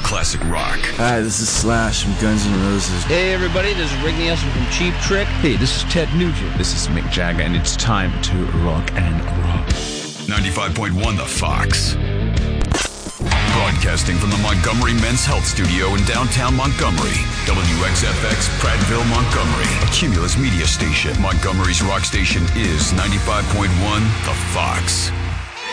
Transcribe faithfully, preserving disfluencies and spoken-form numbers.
classic rock. Hi, this is Slash from Guns N' Roses. Hey, everybody, this is Rick Nielsen from Cheap Trick. Hey, this is Ted Nugent. This is Mick Jagger, and it's time to rock and roll. ninety-five point one The Fox. Broadcasting from the Montgomery Men's Health Studio in downtown Montgomery. W X F X, Prattville, Montgomery. A Cumulus media station. Montgomery's rock station is ninety-five point one The Fox.